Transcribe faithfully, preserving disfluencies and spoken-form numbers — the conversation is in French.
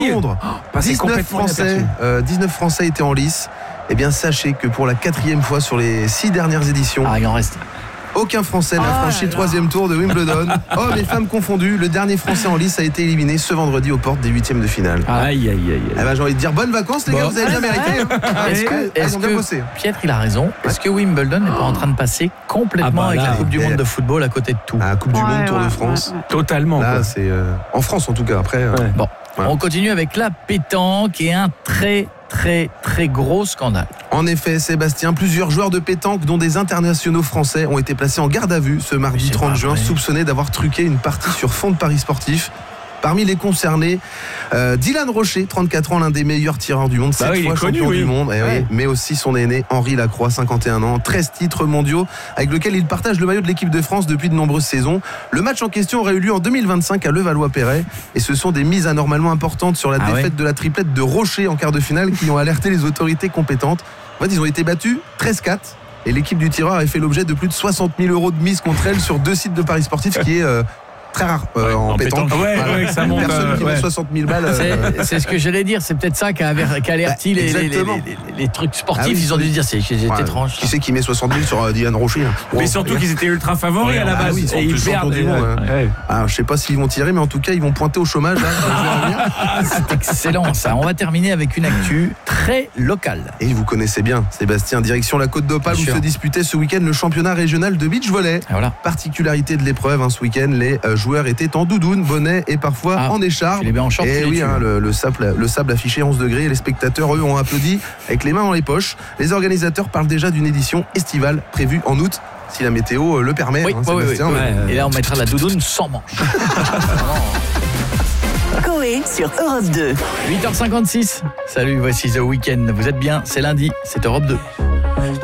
Londres. Oh, dix-neuf Français, euh, dix-neuf Français étaient en lice. Eh bien, sachez que pour la quatrième fois sur les six dernières éditions, ah, il en reste. Aucun Français n'a oh franchi le troisième tour de Wimbledon. Hommes et femmes confondus, le dernier Français en lice a été éliminé ce vendredi aux portes des huitièmes de finale. Aïe, aïe, aïe. aïe. Eh ben, j'ai envie de dire bonnes vacances, les bon. gars, vous avez bien mérité. Est-ce que, est-ce que Pietre, il a raison. Ouais. Est-ce que Wimbledon n'est pas en train de passer complètement ah bah là, avec la Coupe du Monde de football à côté de tout? La Coupe ouais, du Monde, Tour ouais, de France. Ouais, ouais. Totalement. Là, quoi. c'est euh, en France en tout cas. Après. Euh... Bon, ouais. On continue avec la pétanque et un très très très gros scandale. En effet, Sébastien, plusieurs joueurs de pétanque dont des internationaux français ont été placés en garde à vue ce mardi trente juin, soupçonnés d'avoir truqué une partie sur fond de paris sportifs. Parmi les concernés, euh, Dylan Rocher, trente-quatre ans, l'un des meilleurs tireurs du monde, bah sept oui, fois champion connu, du oui. monde, eh ouais. oui, mais aussi son aîné Henri Lacroix, cinquante et un ans, treize titres mondiaux, avec lequel il partage le maillot de l'équipe de France depuis de nombreuses saisons. Le match en question aurait eu lieu en deux mille vingt-cinq à Levallois-Perret, et ce sont des mises anormalement importantes sur la ah défaite ouais. de la triplette de Rocher en quart de finale qui ont alerté les autorités compétentes. En fait, ils ont été battus treize quatre. Et l'équipe du tireur avait fait l'objet de plus de soixante mille euros de mise contre elle sur deux sites de paris sportifs, ce qui est euh, très rare euh, ouais, en, en pétanque. pétanque. Ouais, voilà. ouais, ça monte, Personne euh, qui ouais. met soixante mille balles. C'est, euh... c'est ce que j'allais dire. C'est peut-être ça qui a alerti bah, les, les, les, les, les trucs sportifs. Ah oui, ils ont dû dire c'est, c'est ouais, étrange. Qui c'est qui met soixante mille sur euh, Dylan Rocher hein. Mais wow, surtout qu'ils étaient ultra favoris ouais, à la base. Ah oui, et ils perdent. Du monde, hein. ouais. Alors, je sais pas s'ils vont tirer, mais en tout cas, ils vont pointer au chômage. Là, c'est excellent ça. On va terminer avec une actu très locale. Et vous connaissez bien, Sébastien, direction la Côte d'Opale où se disputait ce week-end le championnat régional de beach volley. Voilà. Particularité de l'épreuve, hein, ce week-end, les euh, joueurs étaient en doudoune, bonnet et parfois ah, en écharpe. En short, et oui, hein, le, le, sable, le sable affiché onze degrés. Les spectateurs, eux, ont applaudi avec les mains dans les poches. Les organisateurs parlent déjà d'une édition estivale prévue en août, si la météo euh, le permet. Oui, hein, oui, Sébastien, oui, ouais. Ouais, et là, on mettra la doudoune sans manche. Coé sur Europe deux. huit heures cinquante-six. Salut, voici The Weeknd. Vous êtes bien, c'est lundi, c'est Europe deux.